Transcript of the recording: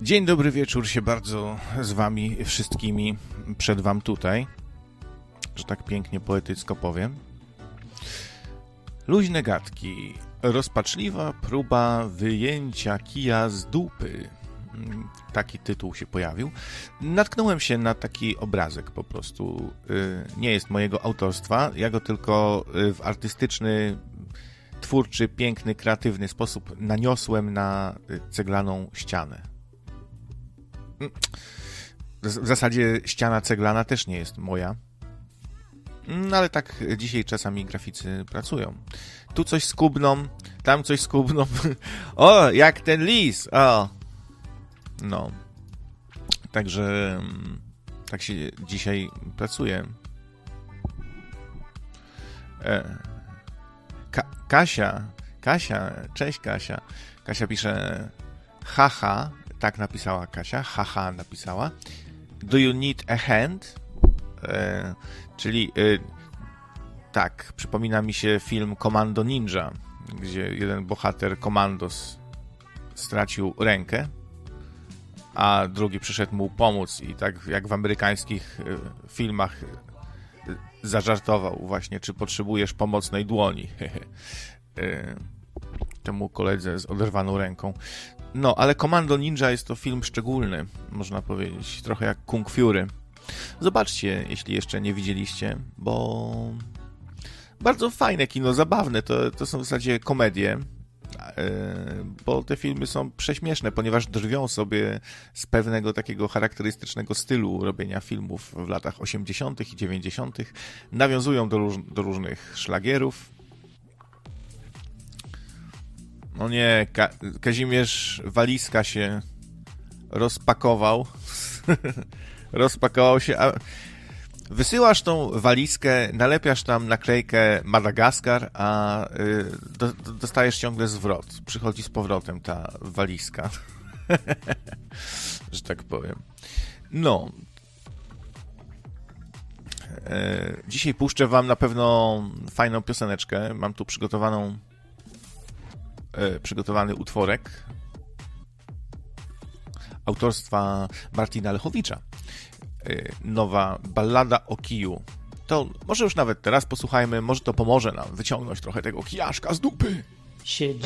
Dzień dobry wieczór się bardzo z wami wszystkimi przedwam tutaj, że tak pięknie poetycko powiem. Luźne gadki, rozpaczliwa próba wyjęcia kija z dupy. Taki tytuł się pojawił. Natknąłem się na taki obrazek po prostu. Nie jest mojego autorstwa, ja go tylko w artystyczny, twórczy, piękny, kreatywny sposób naniosłem na ceglaną ścianę. W zasadzie ściana ceglana też nie jest moja. No ale tak dzisiaj czasami graficy pracują. Tu coś skubną, tam coś skubną. O, jak ten lis! O! No. Także tak się dzisiaj pracuje. Kasia, cześć Kasia. Kasia pisze haha, tak napisała Kasia, haha napisała. Do you need a hand? Czyli tak, przypomina mi się film Commando Ninja, gdzie jeden bohater Commandos stracił rękę, a drugi przyszedł mu pomóc i tak jak w amerykańskich filmach zażartował właśnie, czy potrzebujesz pomocnej dłoni temu koledze z oderwaną ręką. No, ale Commando Ninja jest to film szczególny, można powiedzieć, trochę jak Kung Fury. Zobaczcie, jeśli jeszcze nie widzieliście, bo bardzo fajne kino, zabawne, to są w zasadzie komedie, bo te filmy są prześmieszne, ponieważ drwią sobie z pewnego takiego charakterystycznego stylu robienia filmów w latach 80. i 90. Nawiązują do różnych szlagierów. No nie, Kazimierz Walizka się rozpakował. Rozpakował się, a wysyłasz tą walizkę, nalepiasz tam naklejkę Madagaskar, a dostajesz ciągle zwrot. Przychodzi z powrotem ta walizka. Że tak powiem. No. Dzisiaj puszczę wam na pewno fajną pioseneczkę. Mam tu przygotowany utworek autorstwa Martina Lechowicza. Nowa ballada o kiju. To może już nawet teraz posłuchajmy, może to pomoże nam wyciągnąć trochę tego kijaszka z dupy.